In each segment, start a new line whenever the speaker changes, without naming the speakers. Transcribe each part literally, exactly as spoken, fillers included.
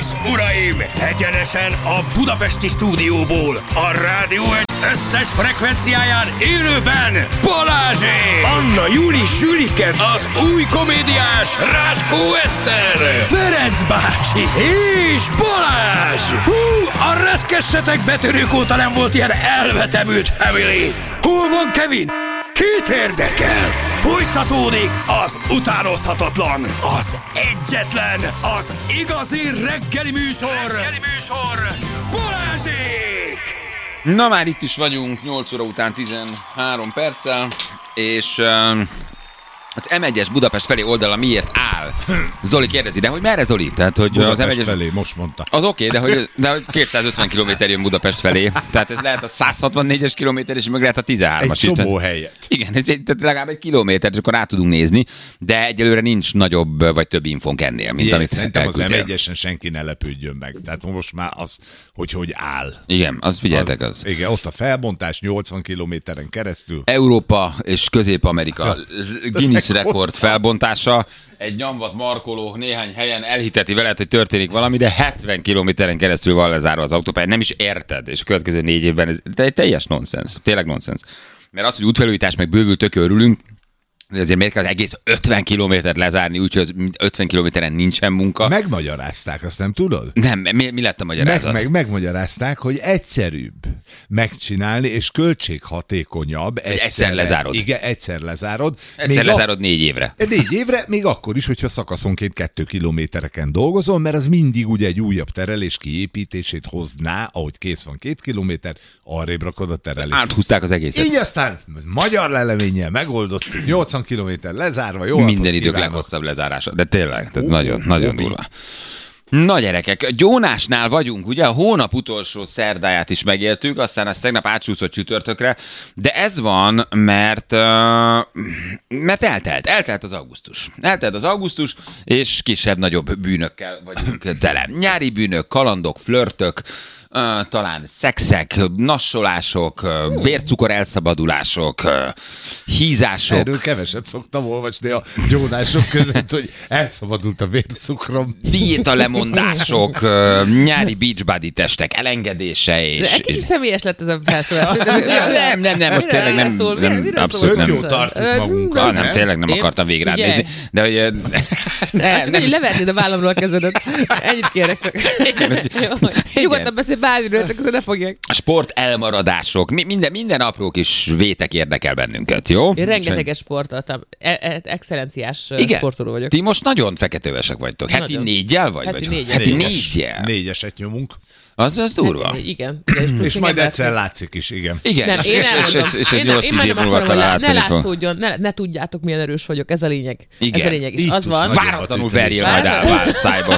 és uraim, egyenesen a budapesti stúdióból, a Rádió egy összes frekvenciáján élőben Balázsék! Anna Júli Sülike, az új komédiás Ráskó Eszter, Ferenc bácsi és Balázs! Hú, a reszkessetek betörők óta nem volt ilyen elvetemült family! Hol van Kevin? Kit érdekel? Folytatódik az utánozhatatlan, az egyetlen, az igazi reggeli műsor, reggeli műsor, Balázsék!
Na már itt is vagyunk, nyolc óra után tizenhárom perccel, és uh, az em egyes Budapest felé oldala miért áll? Zoli kérdezi, de hogy merre Zoli? Tehát, hogy
Budapest
az em egyes
felé, most mondta.
Az oké, okay, de, hogy, de hogy kétszázötven kilométer jön Budapest felé. Tehát ez lehet a száz hatvannégyes kilométer, és meg lehet a tizenhármas.
Egy csomó helyet.
Igen, ez egy, legalább egy kilométer, és akkor rá tudunk nézni, de egyelőre nincs nagyobb vagy több infónk ennél, mint
Igen,
amit
szerintem az em egyesen senki ne lepődjön meg. Tehát most már az, hogy hogy áll.
Igen, az figyeltek az.
az. Igen, ott a felbontás nyolcvan kilométeren keresztül.
Európa és Közép-Amerika Guinness rekord felbontása. Egy nyomvat markoló néhány helyen elhiteti veled, hogy történik valami, de hetven kilométeren keresztül van lezárva az autópálya. Nem is érted, és a következő négy évben ez egy teljes nonsens, tényleg nonsens. Mert az, hogy útfelújítás meg bővül, tök örülünk, de azért miért kell az egész ötven kilométert lezárni, úgyhogy ötven kilométeren nincsen munka.
Megmagyarázták, azt nem tudod?
Nem, mi, mi lett a magyarázat?
Meg, meg, megmagyarázták, hogy egyszerűbb megcsinálni, és költséghatékonyabb. Egyszerre,
egyszer lezárod.
Igen, egyszer lezárod.
Egyszer
még
lezárod a... négy évre.
Négy évre, még akkor is, hogyha szakaszonként kettő kilométereken dolgozol, mert az mindig ugye egy újabb terelés kiépítését hozná, ahogy kész van két kilométer, arrébb rakod a terelést.
Áthúzták az egészet.
Így aztán magyar leleménnyel megoldottuk, nyolcvan kilométer lezárva, jó.
Minden idők leghosszabb lezárása, de tényleg, tehát uh, nagyon, nagyon durva. Na gyerekek, Gyónásnál vagyunk, ugye a hónap utolsó szerdáját is megéltük, aztán ezt tegnap átsúszott csütörtökre, de ez van, mert, uh, mert eltelt, eltelt az augusztus. Eltelt az augusztus, és kisebb-nagyobb bűnökkel vagyunk tele. Nyári bűnök, kalandok, flörtök, Uh, talán szexek, nassolások, uh, vércukor elszabadulások, uh, hízások.
Erről keveset szoktam olvasni a gyónások között, hogy elszabadult a vércukrom.
Diéta lemondások, uh, nyári beachbody testek elengedése és...
De egy kicsit személyes lett ez a felszólás.
Ja, nem, nem, nem, most tényleg nem,
szól,
nem,
mire
abszolút nem.
Jó tartjuk magunkat.
Ah, nem, tényleg nem
Én-
akartam végig rád
Figyelj.
nézni, de hogy...
Nem, csak hogy levernéd a vállamról a kezedet. Ennyit kérek csak. Nyugodtan beszél bármiről, csak azért ne fogják.
Sport elmaradások, mi- minden, minden apró kis vétek érdekel bennünket, jó?
Én rengeteges sportoltam. E- e- excellenciás
Igen.
sportoló vagyok.
Ti most nagyon feketővesek vagytok. Heti
Nagyon.
négyel vagy?
Heti
vagy?
négyel.
Heti
Négyes.
négyel.
Négyeset nyomunk.
Az, az durva.
Hát, igen. igen. És,
És majd egyszer látszik is, igen.
Igen,
Nem,
és,
én
és, és,
elmondom.
és, és ez
Én nem-
nyolc
én
tíz
már
év
nem
múlva
akarom,
talán
hogy ne
látszani fog.
látszódjon, ne, ne tudjátok, milyen erős vagyok. Ez a lényeg.
Igen.
Ez a lényeg. És
Így
az
tudsz
van.
nagyon
Váratlanul
hatítani.
verjél majd áll a szájba.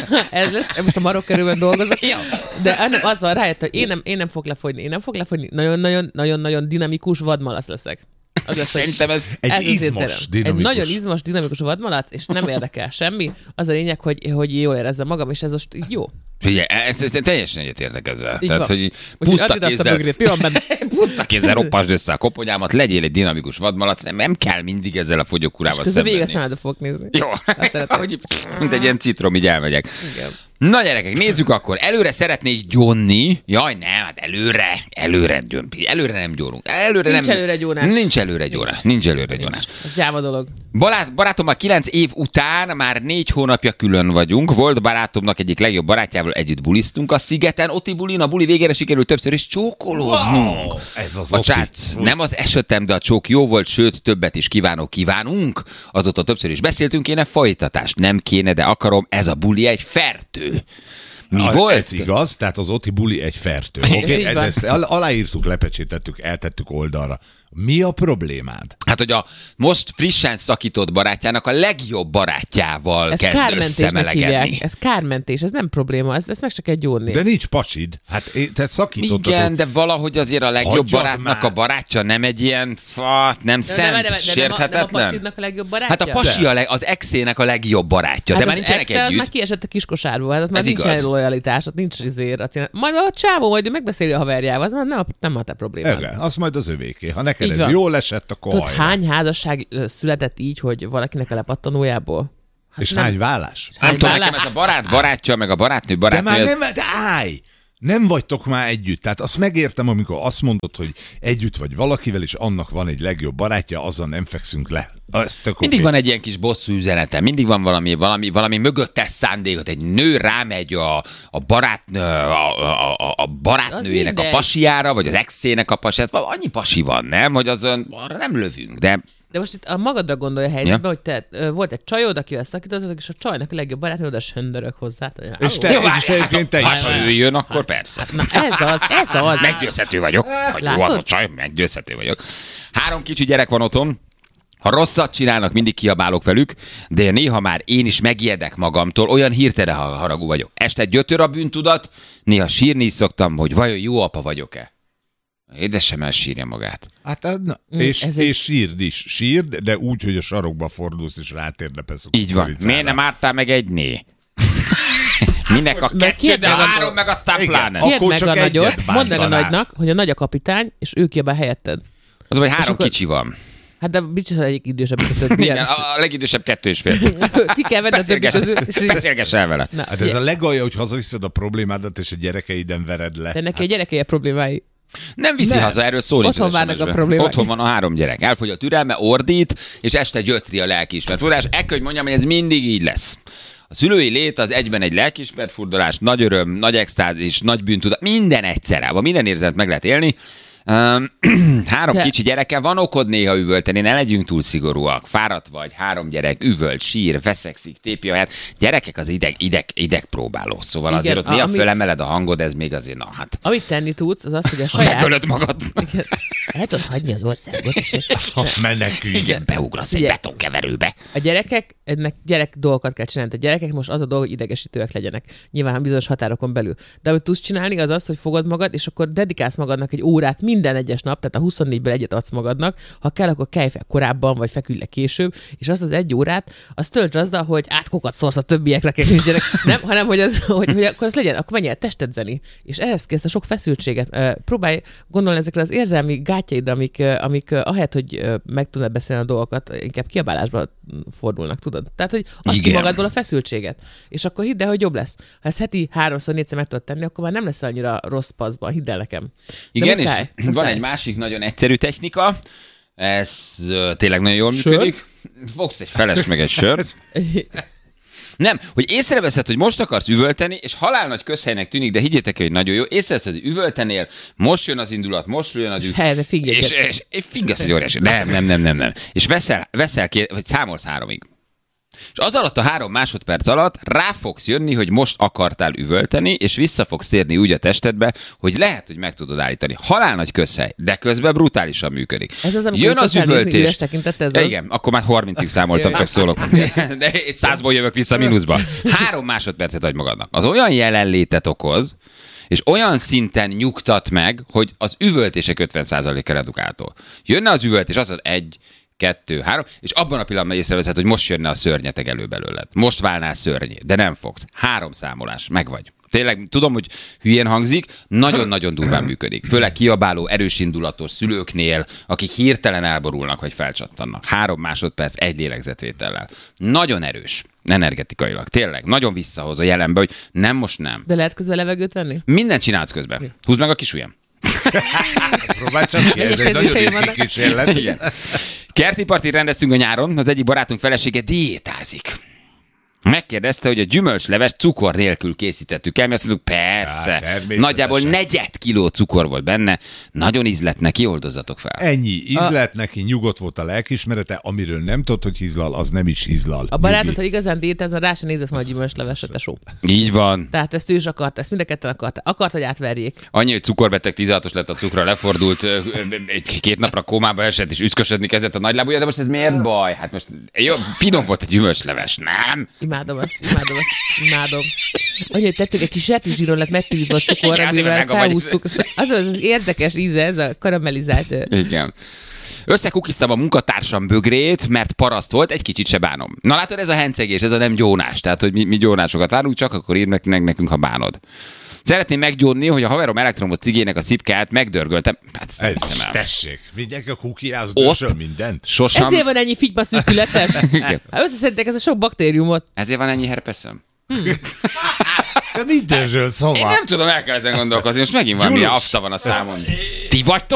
Ez lesz, most a marokkerülben dolgozok. De nem, az van, rájött, hogy én nem, én nem fog lefogyni. Én nem fog lefogyni. Nagyon-nagyon-nagyon dinamikus vadmalac leszek. Az lesz, hogy
Szerintem ez...
Egy
ez az
izmos,
értelem.
dinamikus.
Egy nagyon izmos, dinamikus vadmalac, és nem érdekel semmi. Az a lényeg, hogy, hogy jól érezzem magam, és ez most így jó.
Figyelj, ez, ez teljesen egyetértek ezzel.
Így
Tehát,
van.
hogy
Úgyhogy
puszta
add ide azt a
kézzel,
bögrét, mi van benne?
puszta kézzel roppasd össze a koponyámat, legyél egy dinamikus vadmalac, nem, nem kell mindig ezzel a
És
fogyókúrával
közben végig a
szembenni.
szemedbe fogok nézni.
Jó,
Azt szeretem.
hogy mint egy ilyen citrom, így elmegyek.
Igen.
Na gyerekek, nézzük akkor. Előre szeretnék gyónni. Jaj, nem, hát előre, előre gyömpi. Előre nem gyónunk. Előre
Nincs
nem,
előre gyónás.
Nincs előre gyónás. Nincs előre gyónás.
Ez gyáva dolog.
Barát, barátommal kilenc év után már négy hónapja külön vagyunk. Volt barátomnak egyik legjobb barátjával együtt bulisztunk a szigeten. Oti bulin, a buli végére sikerült többször is csókolóznunk.
Wow, ez az
A
Oti.
csác, nem az esetem, de a csók jó volt, sőt, többet is kívánok, kívánunk. Azóta többször is beszéltünk, kéne folytatást. Nem kéne, de akarom, ez a buli egy fertő. Mi
A-
volt?
Ez igaz, tehát az Oti buli egy fertő.
Ez
Okay?
így van.
Ezt al- aláírtuk, lepecsétettük, eltettük oldalra. Mi a problémád?
Hát, hogy a most frissen szakított barátjának a legjobb barátjával
Ez
kezd
kármentésnek
összemelegedni.
hívják. Ez kármentés, ez nem probléma, ezt, ezt meg se kell gyónni.
De nincs pacsid. Hát é- te szakítottatok.
Igen, de valahogy azért a legjobb
Hagyjad
barátnak
már.
a barátja nem egy ilyen, fát, nem
De
szent,
nem, nem, nem, nem, a- nem a
sérthetetlen.
pasidnak a legjobb barátja?
Hát a pasi a leg, az exének a legjobb barátja,
Hát
de már
az
nincsenek
Excel
együtt.
már kiesett a kiskosárból, hát ott már
Ez
nincs
igaz.
egy lojalitás, ott nincs izé racionál. Majd a csávó majd megbeszéli a haverjával, az már nem a, nem a te problémád.
Igen, az majd az övéké. Ha neked
Így
ez
van.
jól esett, akkor
Tudod,
hajrá.
hány házasság ö, született így, hogy valakinek a lepattanójából?
És
nem.
hány vállás?
Nem
Hány
tudom,
vállás?
nekem ez a barát barátja, meg a barátnő
De
barátnő.
már
ez-
nem, de állj! Nem vagytok már együtt. Tehát azt megértem, amikor azt mondod, hogy együtt vagy valakivel, és annak van egy legjobb barátja, azzal nem fekszünk le. Ez tök
Mindig
oké.
van egy ilyen kis bosszú üzenete, mindig van valami, valami, valami mögöttes szándékot. Egy nő rámegy a, a, barátnő, a, a, a, a barátnőjének
Az
a
mindegy.
pasiára, vagy az exének a pasiára. Annyi pasi van, nem? Hogy azon arra nem lövünk, de
De most itt a magadra gondolja a helyzetben, hogy te ö, volt egy csajod, akivel szakítottatok, és a csajnak a legjobb barátnő oda söndörök hozzá.
És te,
Jó,
és te egyébként te
ha
is.
ő jön, akkor persze.
Na ez az, ez az.
Meggyőzhető vagyok. Hogy jó
Látod?
az a csaj, meggyőzhető vagyok. Három kicsi gyerek van otthon. Ha rosszat csinálnak, mindig kiabálok velük, de néha már én is megijedek magamtól, olyan hirtelen haragú vagyok. Este gyötör a bűntudat, néha sírni is szoktam, hogy vajon jó apa vagyok-e. Édesem elsírja magát.
Hát, na,
Mm,
és,
ez egy-
és sírd is. Sírd, de úgy, hogy a sarokba fordulsz, és rátérdepesz a
Így van.
kukoricára.
Miért nem ártál meg egy né? Minek a
Meg
kettő,
kérd
de
meg a-
három meg aztán
Igen.
pláne.
Akkor
Kérd meg
csak
a nagyot,
egyet
mondd meg a
bántanál.
nagynak, hogy a nagy a kapitány, és ő kiabál helyetted.
Az, hogy három
akkor-
kicsi van.
Hát de biztos, hogy egyik idősebb, mint a többi.
Igen, a a legidősebb kettő és fél.
Ki kell venni a többi
Beszélgess,
közül. és így-
beszélgess el vele.
Na,
Hát ez
figyelj,
a legalja, hogy hazaviszed a problémádat, és a gyerekeiden vered le.
de neki a gyerekei a problémái.
Nem viszi
Nem.
haza, erről szó nincs.
Otthon
az
várnak
es em es-ben.
a problémák.
Otthon van a három gyerek. Elfogy a türelme, ordít, és este gyötri a lelkiismert furdalás. Ekkor, hogy mondjam, hogy ez mindig így lesz. A szülői lét az egyben egy lelkiismert furdalás, nagy öröm, nagy extázis, nagy bűntudat, minden egyszerában, minden érzet meg lehet élni. Um, három
De-
kicsi gyereke, van okod néha üvölteni, ne legyünk túl szigorúak. Fáradt vagy, három gyerek, üvölt, sír, veszekszik, tépi a helyet. Gyerekek az ideg, ideg, idegpróbáló, szóval
Igen,
azért ott
a-
néha
amit-
fölemeled a hangod, ez még azért, na hát.
Amit tenni tudsz, az az, hogy a saját...
Megölöd magad.
Igen. El tudod hagyni az országot, és
Ha menekülj.
Igen, beugrasz egy
Ugye-
betonkeverőbe.
a gyerekek, ennek gyerek dolgokat kell csinálni. A gyerekek most az a dolog, hogy idegesítőek legyenek. Nyilván bizonyos határokon belül. De amit tudsz csinálni, az az, hogy fogod magad, és akkor dedikálsz magadnak egy órát minden egyes nap, tehát a huszonnégyből egyet adsz magadnak. Ha kell, akkor kelj fel korábban, vagy feküdj le később, és azt az egy órát, azt töltsd azzal, hogy átkokat szórsz a többiekre, akik nincsenek. Nem, hanem hogy, az, hogy, hogy akkor az legyen, akkor menj el testedzeni. És ehhez kell ezt a sok feszültséget. Ö, Próbálj gondolni ezekre az érzelmi gátjaidra, amik, ö, amik ö, ahelyett, hogy ö, meg tudnád beszélni a dolgokat, inkább kiabálásba fordulnak, tudod? Tehát, hogy add ki
Igen.
magadból a feszültséget. És akkor hidd el, hogy jobb lesz. Ha ezt heti háromszor, négyszer meg tudod tenni, akkor már nem lesz annyira rossz paszban, hidd el nekem. De
Igen,
muszáj,
és van
muszáj.
egy másik nagyon egyszerű technika, ez ö, tényleg nagyon jól
Sör?
működik. Fogsz egy feles meg egy sört. Nem, hogy észreveszed, hogy most akarsz üvölteni, és halál nagy közhelynek tűnik, de higgyétek el, hogy nagyon jó. Észreveszed, hogy üvöltenél, most jön az indulat, most jön a düh.
helyre figyelj
És,
egyet.
és, és fingasz egy óriási. Nem, nem, nem, nem, nem. És veszel, veszel két, vagy számolsz háromig. És az alatt a három másodperc alatt rá fogsz jönni, hogy most akartál üvölteni, és vissza fogsz térni úgy a testedbe, hogy lehet, hogy meg tudod állítani. Halál nagy közhely, de közben brutálisan működik.
Ez az, amikor
Jön
vissza
az
kell nézni
üvöltés.
üres tekintettel, ez
Ja,
az?
igen, akkor már harmincig számoltam, csak szólok. De egy százból jövök vissza mínuszba. Három másodpercet adj magadnak. Az olyan jelenlétet okoz, és olyan szinten nyugtat meg, hogy az üvöltések ötven százaléka redukáltól. Jönne az üvöltés, azt mondod, egy, kettő, három, és abban a pillanatban észreveszed, hogy most jönne a szörnyeteg elő belőled. Most válnál szörnyé, de nem fogsz. Három számolás, meg vagy. Tényleg, tudom, hogy hülyén hangzik, nagyon-nagyon durván működik. Főleg kiabáló, erős indulatos szülőknél, akik hirtelen elborulnak, vagy felcsattannak. Három másodperc, egy lélegzetvétellel. Nagyon erős, energetikailag. Tényleg, nagyon visszahoz a jelenbe, hogy nem, most nem.
De lehet közben levegőt venni?
Mindent csinálsz közben. Húzd meg a kis ujjam.
Próbálj csak ki, ez
Egyes
egy nagyon
edzéseim
riszki
vannak.
kísérlet.
Igen. Kerti partit rendeztünk a nyáron, az egyik barátunk felesége diétázik. Megkérdezte, hogy a gyümölcsleves cukor nélkül készítettük el, mi azt mondtuk, persze.
Hát, természetesen.
Nagyjából negyed kiló cukor volt benne, nagyon ízlett neki, oldozzatok fel.
Ennyi. Ízlet neki, nyugodt volt a lelkiismerete, amiről nem tudod, hogy hízlal, az nem is hízlal.
A barátod,
Nyugi.
ha igazán diétázna, rá sem nézett volna a gyümölcslevesre, tesó.
Így van.
Tehát ezt ő is akarta, ezt mind a ketten akarta. Akart, hogy átverjék.
Annyi, hogy cukorbeteg tizenhatos lett a cukra, lefordult, ö, ö, egy két napra kómába esett, és üszkösödni kezdett a nagylábúja, de most ez miért baj? Hát most jó, finom volt a gyümölcsleves, nem?
Imádom azt, imádom azt, imádom. Annyi, hogy tettük egy kis sertészsíron lett megtűnítve a cukor,
Igen, azért,
amivel
meg a vagy-
felhúztuk. Azt- Az az érdekes íze, ez a karamellizált. ö,
Igen. Összekukiztam a munkatársam bögrét, mert paraszt volt, egy kicsit se bánom. Na látod, ez a hencegés, ez a nem gyónás. Tehát, hogy mi, mi gyónásokat várunk, csak akkor ír nekünk, nekünk, ha bánod. Szeretném meggyónni, hogy a haverom elektromos cigének a szipkáját megdörgöltem. Hát ezt nem
Ez,
hiszem el.
tessék, mindenki a kukiához
Ott-
dörsöl mindent.
Sosem.
Ezért van ennyi figyba szűkületes. Hát összeszedték ezt a sok baktériumot.
Ezért van ennyi herpeszöm.
De mit dörzsölsz
Én
hova?
nem tudom, el kell ezen gondolkozni, most megint valami
Gyulus.
afta van a számon. Ti vagytok